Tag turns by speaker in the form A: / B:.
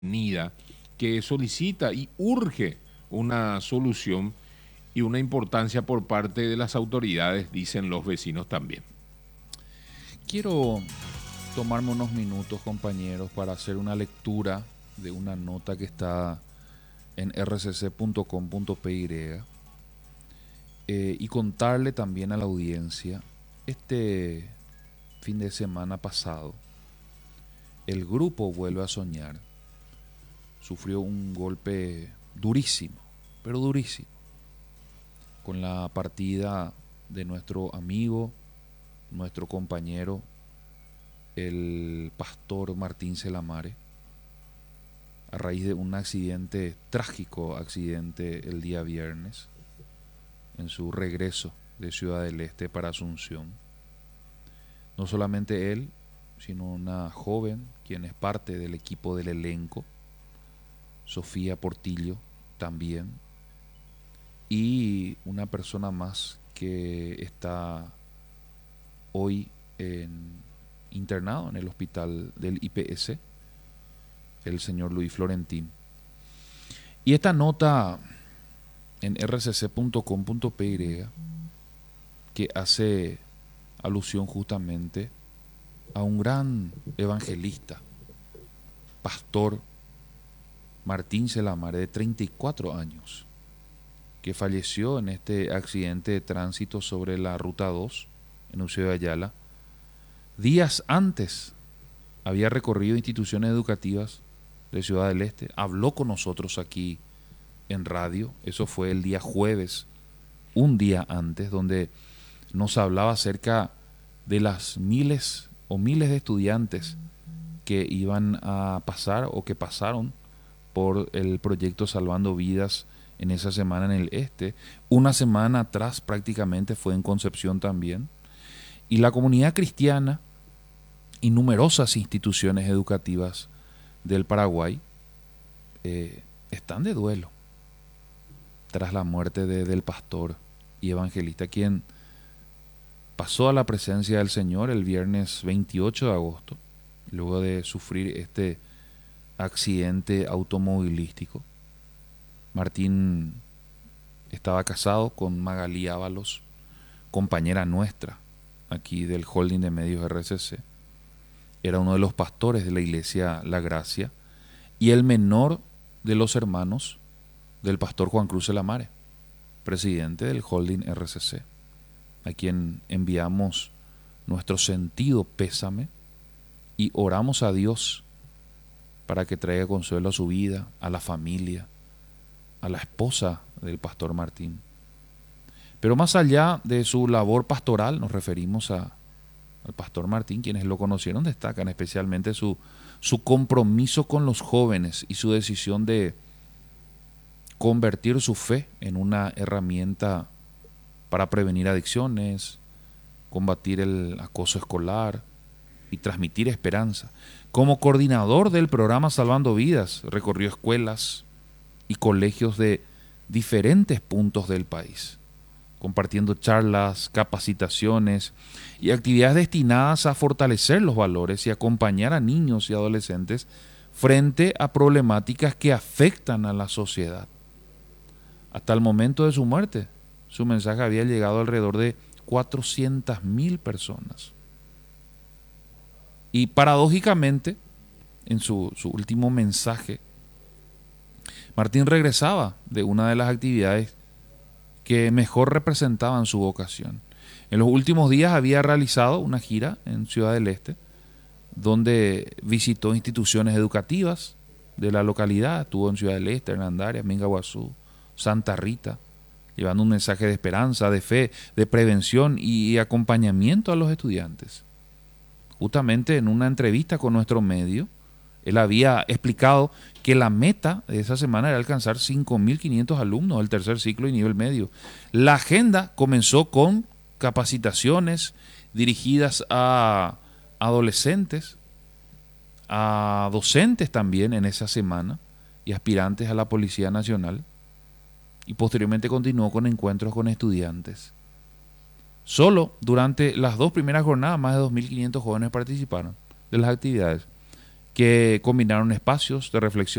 A: NIDA, que solicita y urge una solución y una importancia por parte de las autoridades, dicen los vecinos también.
B: Quiero tomarme unos minutos, compañeros, para hacer una lectura de una nota que está en rcc.com.py y contarle también a la audiencia, este fin de semana pasado, el grupo Vuelve a Soñar sufrió un golpe durísimo, pero durísimo, con la partida de nuestro amigo, nuestro compañero, el pastor Martín Selamare, a raíz de un accidente, trágico accidente el día viernes, en su regreso de Ciudad del Este para Asunción. No solamente él, sino una joven, quien es parte del equipo del elenco, Sofía Portillo también, y una persona más que está hoy internado en el hospital del IPS, el señor Luis Florentín. Y esta nota en rcc.com.py que hace alusión justamente a un gran evangelista, pastor Martín Selamare, de 34 años, que falleció en este accidente de tránsito sobre la Ruta 2 en Uceo de Ayala. Días antes había recorrido instituciones educativas de Ciudad del Este, habló con nosotros aquí en radio, eso fue el día jueves, un día antes, donde nos hablaba acerca de las miles de estudiantes que iban a pasar o que pasaron por el proyecto Salvando Vidas en esa semana en el Este. Una semana atrás prácticamente fue en Concepción también. Y la comunidad cristiana y numerosas instituciones educativas del Paraguay están de duelo tras la muerte del pastor y evangelista, quien pasó a la presencia del Señor el viernes 28 de agosto, luego de sufrir este accidente automovilístico. Martín estaba casado con Magalí Ábalos, compañera nuestra aquí del holding de medios RCC. Era uno de los pastores de la iglesia La Gracia y el menor de los hermanos del pastor Juan Cruz Selamare, presidente del holding RCC, a quien enviamos nuestro sentido pésame y oramos a Dios para que traiga consuelo a su vida, a la familia, a la esposa del pastor Martín. Pero más allá de su labor pastoral, nos referimos al pastor Martín. Quienes lo conocieron destacan especialmente su compromiso con los jóvenes y su decisión de convertir su fe en una herramienta para prevenir adicciones, combatir el acoso escolar y transmitir esperanza. Como coordinador del programa Salvando Vidas, recorrió escuelas y colegios de diferentes puntos del país, compartiendo charlas, capacitaciones y actividades destinadas a fortalecer los valores y acompañar a niños y adolescentes frente a problemáticas que afectan a la sociedad. Hasta el momento de su muerte, su mensaje había llegado a alrededor de 400.000 personas. Y paradójicamente, en su último mensaje, Martín regresaba de una de las actividades que mejor representaban su vocación. En los últimos días había realizado una gira en Ciudad del Este, donde visitó instituciones educativas de la localidad. Estuvo en Ciudad del Este, Hernandarias, Mingaguazú, Santa Rita, llevando un mensaje de esperanza, de fe, de prevención y acompañamiento a los estudiantes. Justamente en una entrevista con nuestro medio, él había explicado que la meta de esa semana era alcanzar 5.500 alumnos del tercer ciclo y nivel medio. La agenda comenzó con capacitaciones dirigidas a adolescentes, a docentes también en esa semana y aspirantes a la Policía Nacional, y posteriormente continuó con encuentros con estudiantes. Solo durante las 2 primeras jornadas más de 2.500 jóvenes participaron de las actividades. que combinaron espacios de reflexión